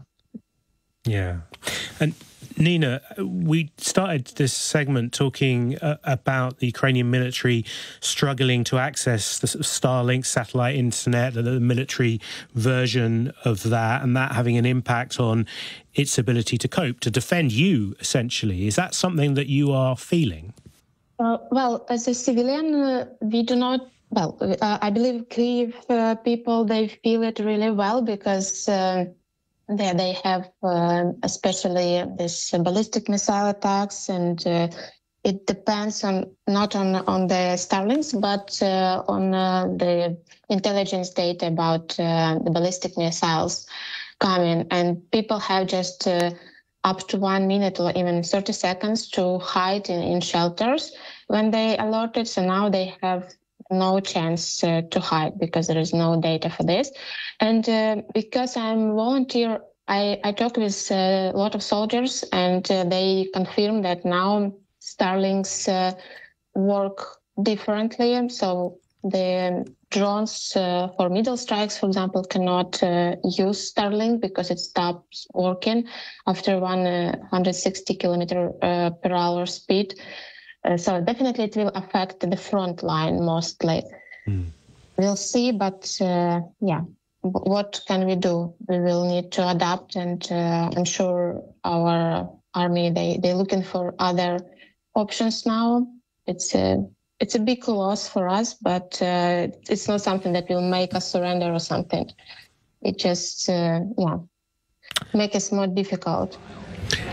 Yeah. And Nina, we started this segment talking uh, about the Ukrainian military struggling to access the Starlink satellite internet, the military version of that, and that having an impact on its ability to cope, to defend you, essentially. Is that something that you are feeling? Uh, well, as a civilian, uh, we do not, well, uh, I believe Kyiv uh, people, they feel it really well, because uh, There they have uh, especially this ballistic missile attacks, and uh, it depends on not on, on the Starlinks, but uh, on uh, the intelligence data about uh, the ballistic missiles coming. And people have just uh, up to one minute or even thirty seconds to hide in, in shelters when they alerted. So now they have no chance uh, to hide, because there is no data for this. And uh, because I'm volunteer, I, I talk with uh, a lot of soldiers, and uh, they confirm that now Starlinks uh, work differently. So the drones uh, for middle strikes, for example, cannot uh, use Starlink because it stops working after one hundred sixty kilometer uh, per hour speed. Uh, so definitely it will affect the front line mostly. Mm. We'll see, but uh, yeah, what can we do? We will need to adapt, and uh, I'm sure our army, they, they're looking for other options now. It's a, it's a big loss for us, but uh, it's not something that will make us surrender or something. It just, uh, yeah, make us more difficult.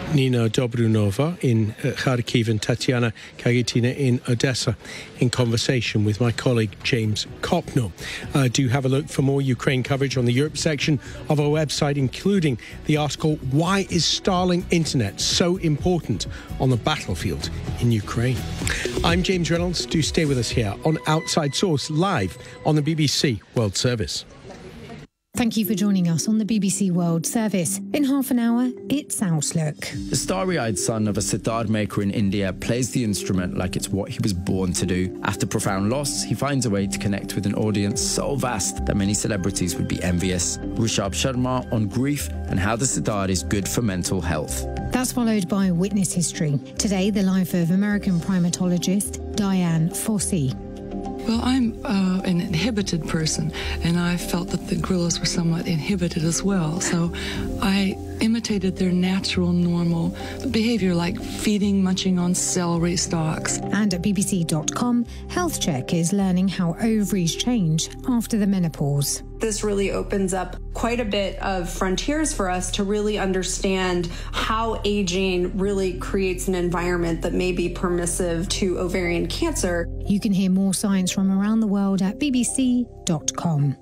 Nina Dobrunova in uh, Kharkiv and Tatiana Kagitina in Odessa, in conversation with my colleague James Kopno. Uh, do have a look for more Ukraine coverage on the Europe section of our website, including the article, Why is Starlink Internet so important on the battlefield in Ukraine? I'm James Reynolds. Do stay with us here on Outside Source, live on the B B C World Service. Thank you for joining us on the B B C World Service. In half an hour, it's Outlook. The starry-eyed son of a sitar maker in India plays the instrument like it's what he was born to do. After profound loss, he finds a way to connect with an audience so vast that many celebrities would be envious. Rishabh Sharma on grief and how the sitar is good for mental health. That's followed by Witness History. Today, the life of American primatologist Dian Fossey. Well, I'm uh, an inhibited person, and I felt that the gorillas were somewhat inhibited as well. So I imitated their natural, normal behavior, like feeding, munching on celery stalks. And at B B C dot com, Health Check is learning how ovaries change after the menopause. This really opens up quite a bit of frontiers for us to really understand how aging really creates an environment that may be permissive to ovarian cancer. You can hear more science from around the world at B B C dot com.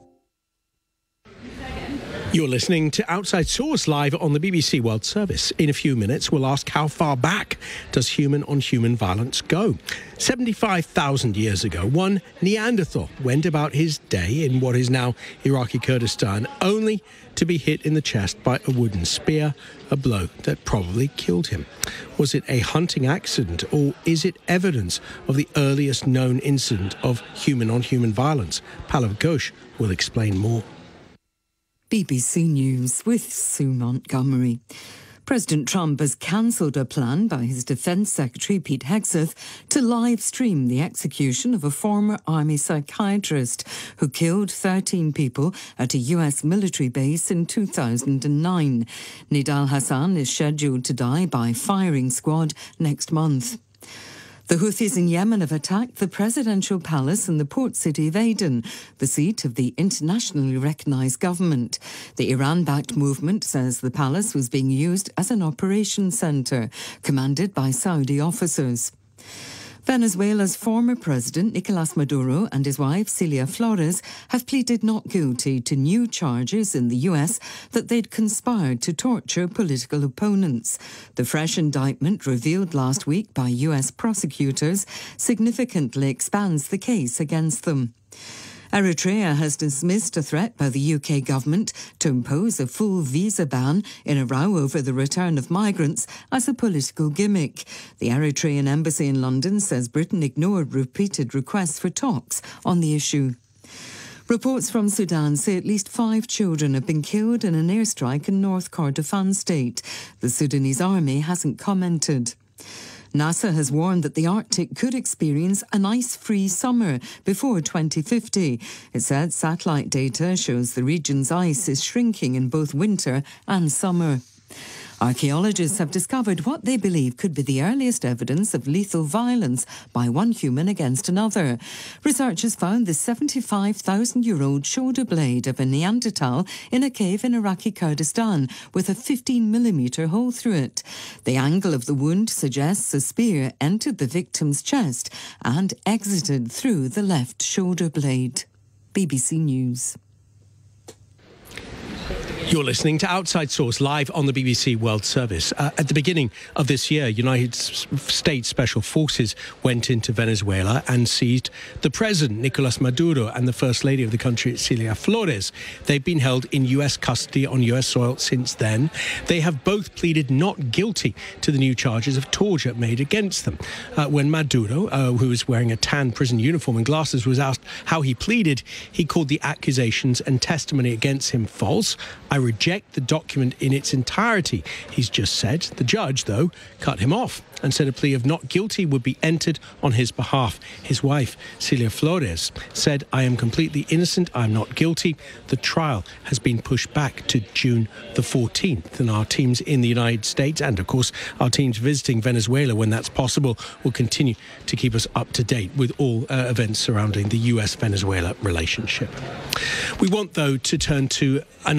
You're listening to Outside Source live on the B B C World Service. In a few minutes, we'll ask how far back does human-on-human violence go? seventy-five thousand years ago, one Neanderthal went about his day in what is now Iraqi Kurdistan, only to be hit in the chest by a wooden spear, a blow that probably killed him. Was it a hunting accident, or is it evidence of the earliest known incident of human-on-human violence? Pallav Ghosh will explain more. B B C News with Sue Montgomery. President Trump has cancelled a plan by his Defence Secretary Pete Hegseth to live stream the execution of a former Army psychiatrist who killed thirteen people at a U S military base in two thousand nine. Nidal Hasan is scheduled to die by firing squad next month. The Houthis in Yemen have attacked the presidential palace in the port city of Aden, the seat of the internationally recognised government. The Iran-backed movement says the palace was being used as an operations centre, commanded by Saudi officers. Venezuela's former president, Nicolas Maduro, and his wife, Celia Flores, have pleaded not guilty to new charges in the U S that they'd conspired to torture political opponents. The fresh indictment, revealed last week by U S prosecutors, significantly expands the case against them. Eritrea has dismissed a threat by the U K government to impose a full visa ban in a row over the return of migrants as a political gimmick. The Eritrean embassy in London says Britain ignored repeated requests for talks on the issue. Reports from Sudan say at least five children have been killed in an airstrike in North Kordofan state. The Sudanese army hasn't commented. NASA has warned that the Arctic could experience an ice-free summer before twenty fifty. It said satellite data shows the region's ice is shrinking in both winter and summer. Archaeologists have discovered what they believe could be the earliest evidence of lethal violence by one human against another. Researchers found the seventy-five thousand year old shoulder blade of a Neanderthal in a cave in Iraqi Kurdistan with a fifteen millimetre hole through it. The angle of the wound suggests a spear entered the victim's chest and exited through the left shoulder blade. B B C News. You're listening to Outside Source live on the B B C World Service. Uh, at the beginning of this year, United States Special Forces went into Venezuela and seized the president, Nicolas Maduro, and the First Lady of the country, Celia Flores. They've been held in U S custody on U S soil since then. They have both pleaded not guilty to the new charges of torture made against them. Uh, when Maduro, uh, who was wearing a tan prison uniform and glasses, was asked how he pleaded, he called the accusations and testimony against him false. I reject the document in its entirety, he's just said. The judge, though, cut him off and said a plea of not guilty would be entered on his behalf. His wife, Celia Flores, said, I am completely innocent, I am not guilty. The trial has been pushed back to June the fourteenth, and our teams in the United States and, of course, our teams visiting Venezuela when that's possible will continue to keep us up to date with all uh, events surrounding the U S Venezuela relationship. We want, though, to turn to another issue.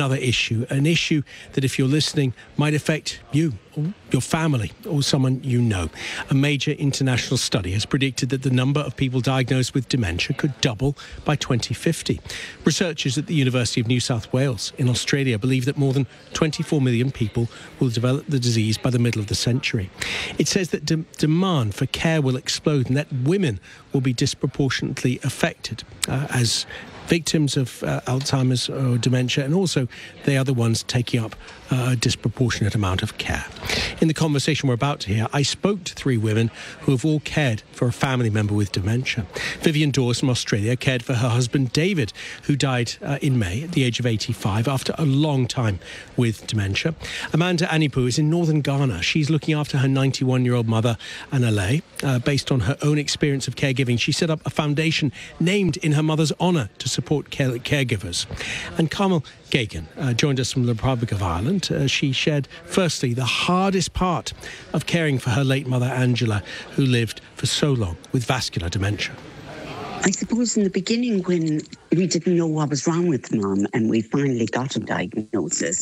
issue, an issue that, if you're listening, might affect you, or your family, or someone you know. A major international study has predicted that the number of people diagnosed with dementia could double by twenty fifty. Researchers at the University of New South Wales in Australia believe that more than twenty-four million people will develop the disease by the middle of the century. It says that de- demand for care will explode and that women will be disproportionately affected uh, as victims of uh, Alzheimer's or dementia, and also they are the ones taking up uh, a disproportionate amount of care. In the conversation we're about to hear, I spoke to three women who have all cared for a family member with dementia. Vivian Dawes from Australia cared for her husband David, who died uh, in May at the age of eighty-five after a long time with dementia. Amanda Anipu is in northern Ghana. She's looking after her ninety-one-year-old mother, Anale. Uh, based on her own experience of caregiving, she set up a foundation named in her mother's honour to support care- caregivers. And Carmel Gagan uh, joined us from the Republic of Ireland. Uh, she shared, firstly, the hardest part of caring for her late mother, Angela, who lived for so long with vascular dementia. I suppose in the beginning, when we didn't know what was wrong with Mum and we finally got a diagnosis,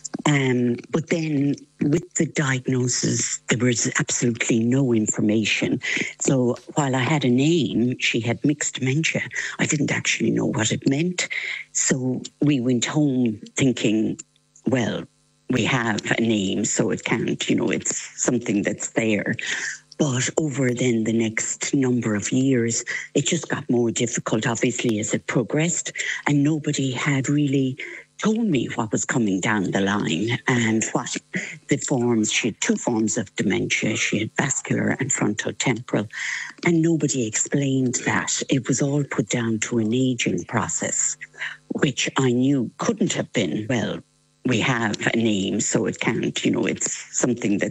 um, but then with the diagnosis, there was absolutely no information. So while I had a name, she had mixed dementia. I didn't actually know what it meant. So we went home thinking, well, we have a name, so it can't, you know, it's something that's there. But over then the next number of years, it just got more difficult, obviously, as it progressed. And nobody had really told me what was coming down the line and what the forms. She had two forms of dementia. She had vascular and frontotemporal. And nobody explained that. It was all put down to an aging process, which I knew couldn't have been, well, we have a name, so it can't, you know, it's something that